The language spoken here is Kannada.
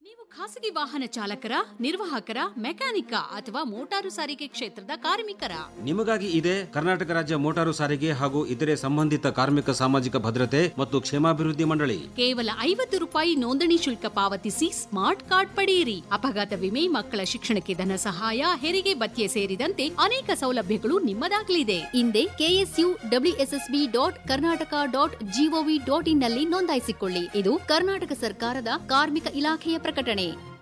ನೀವು ಖಾಸಗಿ ವಾಹನ ಚಾಲಕರ, ನಿರ್ವಾಹಕರ, ಮೆಕ್ಯಾನಿಕ ಅಥವಾ ಮೋಟಾರು ಸಾರಿಗೆ ಕ್ಷೇತ್ರದ ಕಾರ್ಮಿಕರ? ನಿಮಗಾಗಿ ಇದೆ ಕರ್ನಾಟಕ ರಾಜ್ಯ ಮೋಟಾರು ಸಾರಿಗೆ ಹಾಗೂ ಇತರೆ ಸಂಬಂಧಿತ ಕಾರ್ಮಿಕ ಸಾಮಾಜಿಕ ಭದ್ರತೆ ಮತ್ತು ಕ್ಷೇಮಾಭಿವೃದ್ಧಿ ಮಂಡಳಿ. ಕೇವಲ ₹50 ನೋಂದಣಿ ಶುಲ್ಕ ಪಾವತಿಸಿ ಸ್ಮಾರ್ಟ್ ಕಾರ್ಡ್ ಪಡೆಯಿರಿ. ಅಪಘಾತ ವಿಮೆ, ಮಕ್ಕಳ ಶಿಕ್ಷಣಕ್ಕೆ ಧನ ಸಹಾಯ, ಹೆರಿಗೆ ಭತ್ಯೆ ಸೇರಿದಂತೆ ಅನೇಕ ಸೌಲಭ್ಯಗಳು ನಿಮ್ಮದಾಗಲಿದೆ. ಹಿಂದೆ KSUWSSB.Karnataka.gov.in ನಲ್ಲಿ ನೋಂದಾಯಿಸಿಕೊಳ್ಳಿ. ಇದು ಕರ್ನಾಟಕ ಸರ್ಕಾರದ ಕಾರ್ಮಿಕ ಇಲಾಖೆಯ ಪ್ರಕಟಣೆ.